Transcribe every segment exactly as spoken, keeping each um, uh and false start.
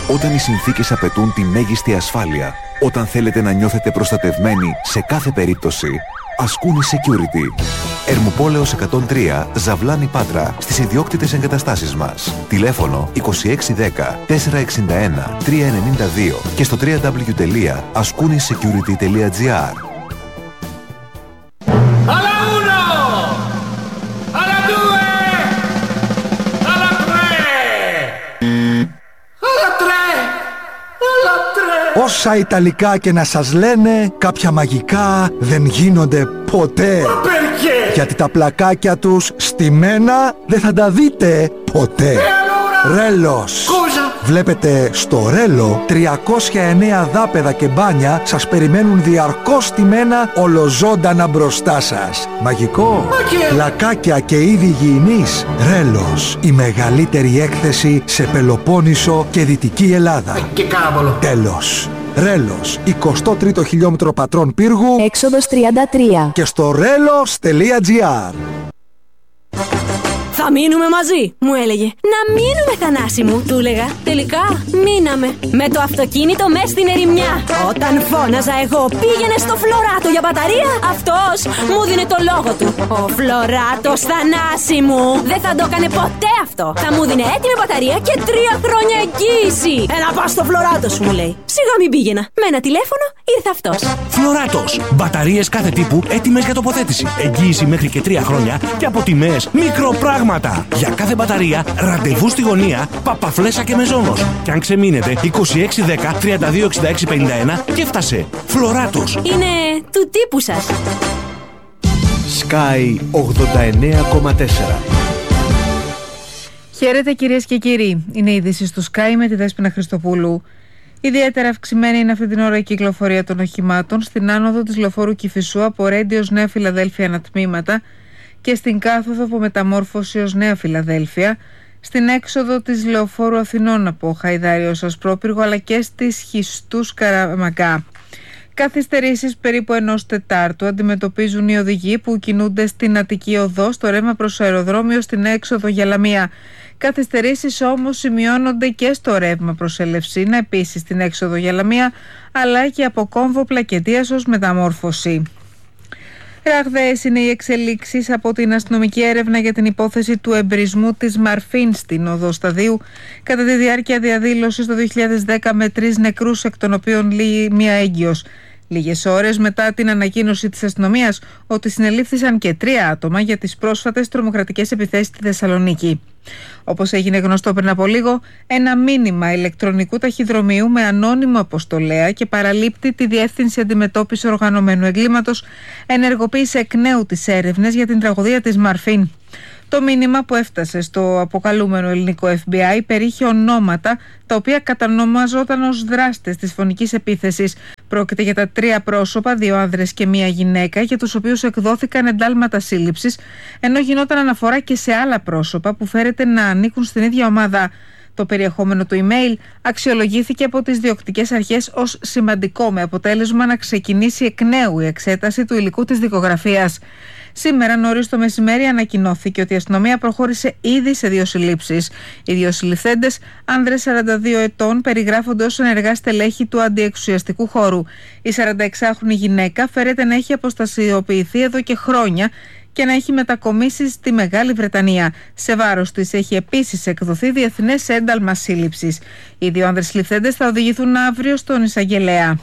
Όταν οι συνθήκες απαιτούν τη μέγιστη ασφάλεια, όταν θέλετε να νιώθετε προστατευμένοι σε κάθε περίπτωση, Ασκούνη Security. Ερμουπόλεως εκατόν τρία, Ζαβλάνη Πάτρα, στις ιδιόκτητες εγκαταστάσεις μας. Τηλέφωνο είκοσι έξι δέκα τετρακόσια εξήντα ένα τριακόσια ενενήντα δύο και στο double-u double-u double-u τελεία ασκούνη security τελεία gr. Όσα Ιταλικά και να σας λένε, κάποια μαγικά δεν γίνονται ποτέ. Γιατί τα πλακάκια τους στημένα δεν θα τα δείτε ποτέ. Ρέλος. Βλέπετε, στο Ρέλο τριακόσια εννέα δάπεδα και μπάνια σας περιμένουν διαρκώς στημένα ολοζώντανα μπροστά σας. Μαγικό. Πλακάκια και είδη υγιεινής. Ρέλος. Η μεγαλύτερη έκθεση σε Πελοπόννησο και Δυτική Ελλάδα. Και κάβολο. Τέλος. Ρέλος, εικοστό τρίτο χιλιόμετρο Πατρών Πύργου, έξοδος τριάντα τρία. Και στο ρέλος τελεία gr. Θα μείνουμε μαζί, μου έλεγε. Να μείνουμε, Θανάση μου, του έλεγα. Τελικά μείναμε. Με το αυτοκίνητο μες στην ερημιά. Όταν φώναζα εγώ πήγαινε στο Φλωράτο για μπαταρία, αυτός μου δίνε το λόγο του. Ο Φλωράτος, Θανάση μου, δεν θα το έκανε ποτέ αυτό. Θα μου δίνε έτοιμη μπαταρία και τρία χρόνια εγγύηση. Έλα πας στο Φλωράτο σου, μου λέει. Σιγά μην πήγαινα. Με ένα τηλέφωνο ήρθε αυτός. Φλωράτος. Μπαταρίες κάθε τύπου έτοιμες για τοποθέτηση. Εγγύηση μέχρι και τρία χρόνια και από τιμές μικροπράγματα. Για κάθε μπαταρία, ραντεβού στη γωνία, Παπαφλέσσα και Μεζόνος. Και αν ξεμείνετε, είκοσι έξι δέκα τριάντα δύο εξήντα έξι πενήντα ένα και έφτασε. Φλωράτος. Είναι του τύπου σας. Sky ογδόντα εννέα κόμμα τέσσερα. Χαίρετε κυρίες και κύριοι. Είναι η είδηση στο Sky με τη Δέσποινα Χριστοπούλου. Ιδιαίτερα αυξημένη είναι αυτή την ώρα η κυκλοφορία των οχημάτων στην άνοδο της λεωφόρου Κηφισού από Ρέντιος Νέα Φιλαδέλφια ανατμήματα και στην κάθοδο από Μεταμόρφωση ως Νέα Φιλαδέλφια, στην έξοδο της λεωφόρου Αθηνών από Χαϊδάριο ως Ασπρόπυργο, αλλά και στις Χιστούς Καραμαγκά. Καθυστερήσεις περίπου ενός τετάρτου αντιμετωπίζουν οι οδηγοί που κινούνται στην Αττική Οδό, στο ρεύμα προς αεροδρόμιο, στην έξοδο για Λαμία. Καθυστερήσεις όμως σημειώνονται και στο ρεύμα προς Ελευσίνα, επίσης στην έξοδο για Λαμία, αλλά και από Κόμβο Πλακεντίας ως Μεταμόρφωση. Ραγδαίες είναι οι εξελίξεις από την αστυνομική έρευνα για την υπόθεση του εμπρισμού της Μαρφίν στην οδό Σταδίου κατά τη διάρκεια διαδήλωσης το δύο χιλιάδες δέκα με τρεις νεκρούς, εκ των οποίων μία έγκυος. Λίγες ώρες μετά την ανακοίνωση της αστυνομίας ότι συνελήφθησαν και τρία άτομα για τις πρόσφατες τρομοκρατικές επιθέσεις στη Θεσσαλονίκη. Όπως έγινε γνωστό πριν από λίγο, ένα μήνυμα ηλεκτρονικού ταχυδρομείου με ανώνυμο αποστολέα και παραλήπτη τη Διεύθυνση Αντιμετώπισης Οργανωμένου Εγκλήματος ενεργοποίησε εκ νέου τις έρευνες για την τραγωδία της Μαρφίν. Το μήνυμα που έφτασε στο αποκαλούμενο ελληνικό εφ μπι άι περιείχε ονόματα τα οποία κατανομαζόταν ως δράστες της φωνικής επίθεσης. Πρόκειται για τα τρία πρόσωπα, δύο άνδρες και μία γυναίκα, για τους οποίους εκδόθηκαν εντάλματα σύλληψης, ενώ γινόταν αναφορά και σε άλλα πρόσωπα που φέρεται να ανήκουν στην ίδια ομάδα. Το περιεχόμενο του email αξιολογήθηκε από τις διοκτικές αρχές ως σημαντικό, με αποτέλεσμα να ξεκινήσει εκ νέου η εξέταση του υλικού της δικογραφίας. Σήμερα νωρίς το μεσημέρι ανακοινώθηκε ότι η αστυνομία προχώρησε ήδη σε δύο συλλήψεις. Οι δύο συλληφθέντες, άνδρες σαράντα δύο ετών, περιγράφονται ως ενεργά στελέχη του αντιεξουσιαστικού χώρου. Η σαρανταεξάχρονη γυναίκα φέρεται να έχει αποστασιοποιηθεί εδώ και χρόνια και να έχει μετακομίσει στη Μεγάλη Βρετανία. Σε βάρος της έχει επίσης εκδοθεί διεθνές ένταλμα σύλληψης. Οι δύο άνδρες συλληφθέντες θα οδηγηθούν αύριο στον εισαγγελέα.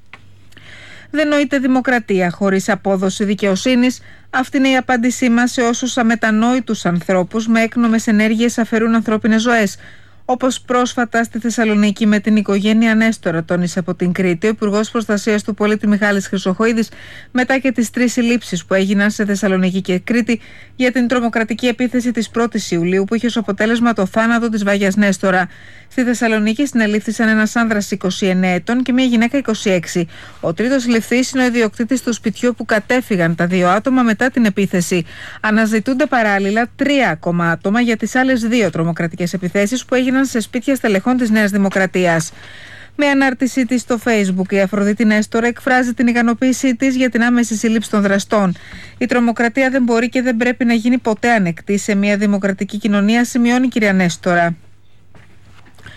Δεν νοείται δημοκρατία χωρίς απόδοση δικαιοσύνης. Αυτή είναι η απάντησή μας σε όσους αμετανόητους ανθρώπους με έκνομες ενέργειες αφαιρούν ανθρώπινες ζωές. Όπως πρόσφατα στη Θεσσαλονίκη με την οικογένεια Νέστορα, τόνισε από την Κρήτη ο Υπουργός Προστασίας του Πολίτη Μιχάλης Χρυσοχοΐδης, μετά και τις τρεις συλλήψεις που έγιναν σε Θεσσαλονίκη και Κρήτη για την τρομοκρατική επίθεση της πρώτης Ιουλίου που είχε ως αποτέλεσμα το θάνατο της Βάγιας Νέστορα. Στη Θεσσαλονίκη συνελήφθησαν ένας άνδρας είκοσι εννέα ετών και μια γυναίκα είκοσι έξι. Ο τρίτος συλληφθής είναι ο ιδιοκτήτης του σπιτιού που κατέφυγαν τα δύο άτομα μετά την επίθεση. Αναζητούνται παράλληλα τρία ακόμα άτομα για τις άλλες δύο τρομοκρατικές επιθέσεις που έγιναν σε σπίτια στελεχών της Νέας Δημοκρατίας. Με ανάρτησή της στο Facebook, η Αφροδίτη Νέστορα εκφράζει την ικανοποίησή της για την άμεση σύλληψη των δραστών. Η τρομοκρατία δεν μπορεί και δεν πρέπει να γίνει ποτέ ανεκτή σε μια δημοκρατική κοινωνία, σημειώνει η κυρία Νέστορα.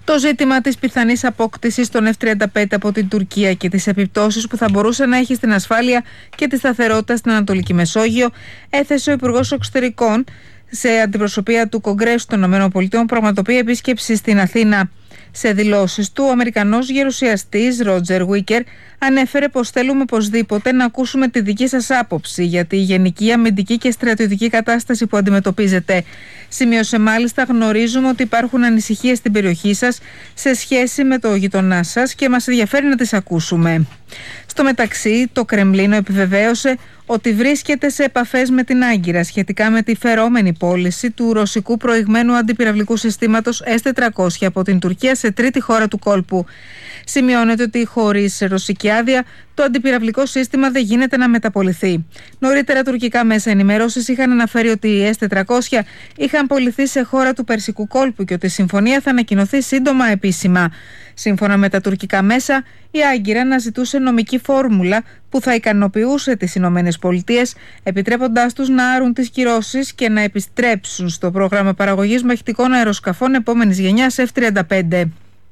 Το ζήτημα της πιθανής απόκτησης των εφ τριάντα πέντε από την Τουρκία και τις επιπτώσεις που θα μπορούσε να έχει στην ασφάλεια και τη σταθερότητα στην Ανατολική Μεσόγειο έθεσε ο Υπουργός Εξωτερικών σε αντιπροσωπεία του Κογκρέσου των ΗΠΑ, πραγματοποιεί επίσκεψη στην Αθήνα. Σε δηλώσεις του, ο Αμερικανός γερουσιαστής Ρότζερ Βίκερ ανέφερε πως θέλουμε οπωσδήποτε να ακούσουμε τη δική σας άποψη για τη γενική αμυντική και στρατιωτική κατάσταση που αντιμετωπίζετε. Σημείωσε μάλιστα: γνωρίζουμε ότι υπάρχουν ανησυχίες στην περιοχή σας σε σχέση με το γειτονά σας και μας ενδιαφέρει να τις ακούσουμε. Στο μεταξύ, το Κρεμλίνο επιβεβαίωσε ότι βρίσκεται σε επαφές με την Άγκυρα σχετικά με τη φερόμενη πώληση του ρωσικού προηγμένου αντιπυραυλικού συστήματος ες τετρακόσια από την Τουρκία σε τρίτη χώρα του κόλπου. Σημειώνεται ότι χωρίς ρωσική άδεια το αντιπυραυλικό σύστημα δεν γίνεται να μεταποληθεί. Νωρίτερα, τουρκικά μέσα ενημέρωσης είχαν αναφέρει ότι οι ες τετρακόσια είχαν πωληθεί σε χώρα του Περσικού κόλπου και ότι η συμφωνία θα ανακοινωθεί σύντομα επίσημα. Σύμφωνα με τα τουρκικά μέσα, η Άγκυρα αναζητούσε νομική φόρμουλα που θα ικανοποιούσε τις Ηνωμένες Πολιτείες, επιτρέποντάς τους να άρουν τις κυρώσεις και να επιστρέψουν στο πρόγραμμα παραγωγής μαχητικών αεροσκαφών επόμενης γενιάς εφ τριάντα πέντε.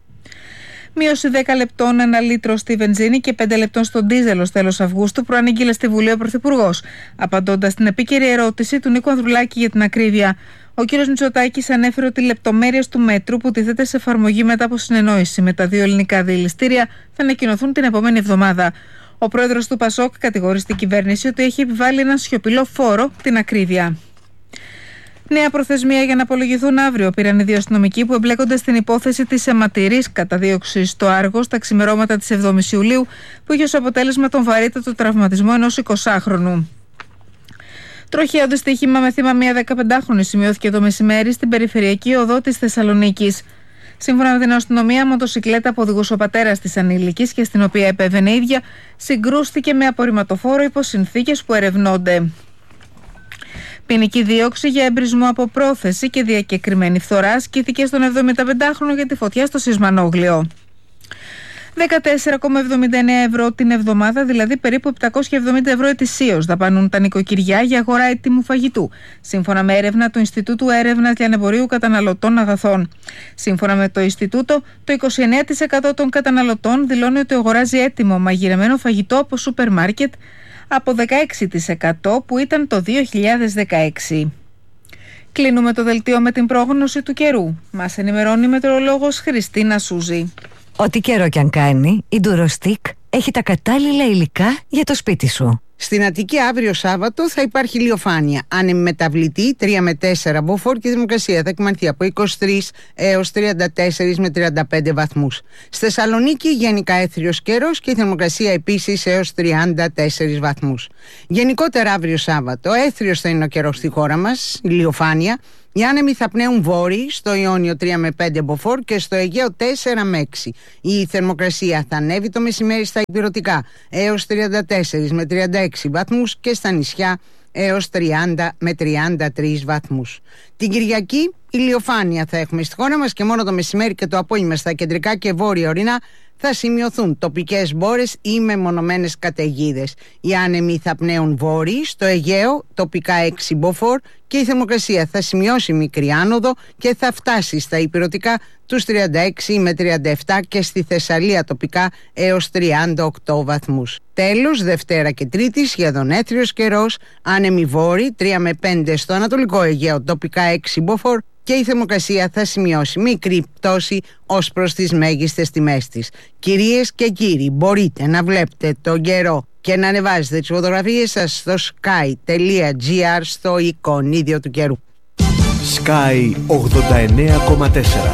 Μείωση δέκα λεπτών ένα λίτρο στη βενζίνη και πέντε λεπτών στον ντίζελ ως τέλος Αυγούστου, προανήγγειλε στη Βουλή ο Πρωθυπουργός, απαντώντας στην επίκαιρη ερώτηση του Νίκου Ανδρουλάκη για την ακρίβεια. Ο κ. Μητσοτάκης ανέφερε ότι οι λεπτομέρειες του μέτρου που τίθεται σε εφαρμογή μετά από συνεννόηση με τα δύο ελληνικά διελιστήρια θα ανακοινωθούν την επόμενη εβδομάδα. Ο πρόεδρος του Πασόκ κατηγορεί στην κυβέρνηση ότι έχει επιβάλει έναν σιωπηλό φόρο, την ακρίβεια. Νέα προθεσμία για να απολογηθούν αύριο πήραν οι δύο αστυνομικοί που εμπλέκονται στην υπόθεση της αιματηρής καταδίωξης στο Άργος τα ξημερώματα της εβδόμης Ιουλίου, που είχε ως αποτέλεσμα τον βαρύτατο τραυματισμό ενός εικοσάχρονου. Τροχαίο δυστύχημα με θύμα μια δεκαπεντάχρονη σημειώθηκε το μεσημέρι στην περιφερειακή οδό της Θεσσαλονίκης. Σύμφωνα με την αστυνομία, μοτοσικλέτα που οδηγούσε ο πατέρας της ανήλικης και στην οποία επέβαινε η ίδια, συγκρούστηκε με απορριμματοφόρο υπό συνθήκες που ερευνώνται. Ποινική δίωξη για εμπρισμό από πρόθεση και διακεκριμένη φθορά ασκήθηκε στον εβδομηνταπεντάχρονο για τη φωτιά στο Σισμανόγλιο. δεκατέσσερα κόμμα εβδομήντα εννέα ευρώ την εβδομάδα, δηλαδή περίπου επτακόσια εβδομήντα ευρώ ετησίως, δαπανούν τα νοικοκυριά για αγορά έτοιμου φαγητού, σύμφωνα με έρευνα του Ινστιτούτου Έρευνας Λιανεμπορίου Καταναλωτών Αγαθών. Σύμφωνα με το Ινστιτούτο, το είκοσι εννέα τοις εκατό των καταναλωτών δηλώνει ότι αγοράζει έτοιμο μαγειρεμένο φαγητό από σούπερ μάρκετ, από δεκαέξι τοις εκατό που ήταν το δύο χιλιάδες δεκαέξι. Κλείνουμε το δελτίο με την πρόγνωση του καιρού. Μας ενημερώνει η μετεωρολόγος Χριστίνα Σούζη. Ό,τι καιρό κι αν κάνει, η Ντουροστικ έχει τα κατάλληλα υλικά για το σπίτι σου. Στην Αττική αύριο Σάββατο θα υπάρχει ηλιοφάνεια. Άνεμη μεταβλητή τρία με τέσσερα μποφόρ και η θερμοκρασία θα εκμανθεί από είκοσι τρεις έως τριάντα τέσσερα με τριάντα πέντε βαθμούς. Στη Θεσσαλονίκη γενικά έθριος καιρός και η θερμοκρασία επίσης έως τριάντα τέσσερα βαθμούς. Γενικότερα αύριο Σάββατο έθριος θα είναι ο καιρός στη χώρα μας, ηλιοφάνεια. Οι άνεμοι θα πνέουν βόρειοι, στο Ιόνιο τρία με πέντε μποφόρ και στο Αιγαίο τέσσερα με έξι. Η θερμοκρασία θα ανέβει το μεσημέρι στα ηπειρωτικά έως τριάντα τέσσερα με τριάντα έξι βαθμούς και στα νησιά έως τριάντα με τριάντα τρεις βαθμούς. Την Κυριακή ηλιοφάνεια θα έχουμε στη χώρα μας και μόνο το μεσημέρι και το απόγευμα στα κεντρικά και βόρεια ορεινά θα σημειωθούν τοπικές μπόρες ή μεμονωμένες καταιγίδες. Οι άνεμοι θα πνέουν βόρειοι, στο Αιγαίο τοπικά έξι μποφόρ και η θερμοκρασία θα σημειώσει μικρή άνοδο και θα φτάσει στα ηπειρωτικά τους τριάντα έξι με τριάντα επτά και στη Θεσσαλία τοπικά έως τριάντα οκτώ βαθμούς. Τέλος, Δευτέρα και Τρίτη σχεδόν έθριος καιρός, άνεμοι βόρειοι τρία με πέντε στο Ανατολικό Αιγαίο τοπικά έξι μποφόρ και η θερμοκρασία θα σημειώσει μικρή πτώση ως προς τις μέγιστες τιμές της. Κυρίες και κύριοι, μπορείτε να βλέπετε τον καιρό και να ανεβάζετε τις φωτογραφίες σας στο sky.gr στο εικονίδιο του καιρού. Sky ογδόντα εννέα κόμμα τέσσερα.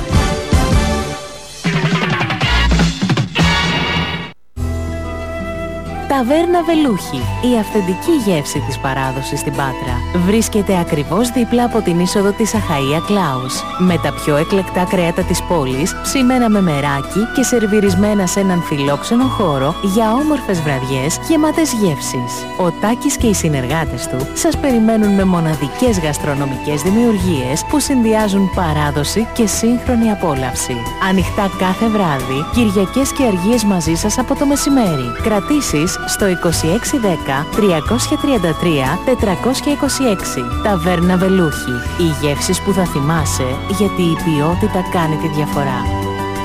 Ταβέρνα Βελούχη, η αυθεντική γεύση της παράδοσης στην Πάτρα. Βρίσκεται ακριβώς δίπλα από την είσοδο της Αχαΐα Κλάους. Με τα πιο εκλεκτά κρέατα της πόλης, ψημένα με μεράκι και σερβιρισμένα σε έναν φιλόξενο χώρο για όμορφες βραδιές γεμάτες γεύσεις. Ο Τάκης και οι συνεργάτες του σας περιμένουν με μοναδικές γαστρονομικές δημιουργίες που συνδυάζουν παράδοση και σύγχρονη απόλαυση. Ανοιχτά κάθε βράδυ, Κυριακές και αργίες μαζί σας από το μεσημέρι. Κρατήσεις στο είκοσι έξι δέκα τριακόσια τριάντα τρία τετρακόσια είκοσι έξι. Ταβέρνα Βελούχη. Οι γεύσεις που θα θυμάσαι, γιατί η ποιότητα κάνει τη διαφορά.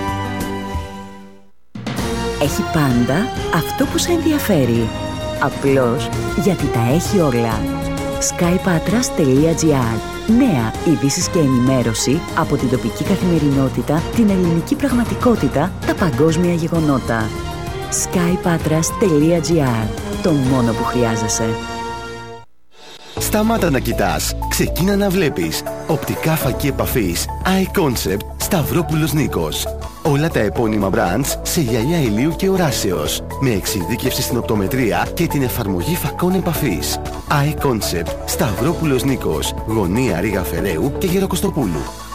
έχει πάντα αυτό που σε ενδιαφέρει. Απλώς γιατί τα έχει όλα. skypatras τελεία gr. Νέα ειδήσεις και ενημέρωση από την τοπική καθημερινότητα, την ελληνική πραγματικότητα, τα παγκόσμια γεγονότα. skypatras τελεία gr. Το μόνο που χρειάζεσαι. Σταμάτα να κοιτάς. Ξεκίνα να βλέπεις. Οπτικά φακή επαφής Eye Concept Σταυρόπουλος Νίκος. Όλα τα επώνυμα brands σε γυαλιά ηλίου και οράσεως. Με εξειδίκευση στην οπτομετρία και την εφαρμογή φακών επαφής. Eye Concept Σταυρόπουλος Νίκος. Γωνία Ρήγα Φεραίου και Γεροκοστοπούλου.